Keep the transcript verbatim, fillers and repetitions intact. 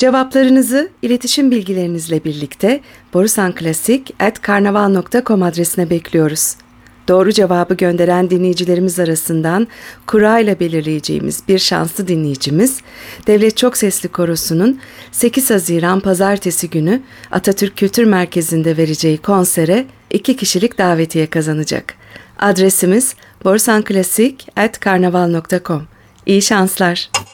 Cevaplarınızı iletişim bilgilerinizle birlikte borusanklasik at karnaval nokta com adresine bekliyoruz. Doğru cevabı gönderen dinleyicilerimiz arasından kura ile belirleyeceğimiz bir şanslı dinleyicimiz, Devlet Çok Sesli Korosu'nun sekiz Haziran Pazartesi günü Atatürk Kültür Merkezi'nde vereceği konsere iki kişilik davetiye kazanacak. Adresimiz borusanklasik at karnaval nokta com. İyi şanslar.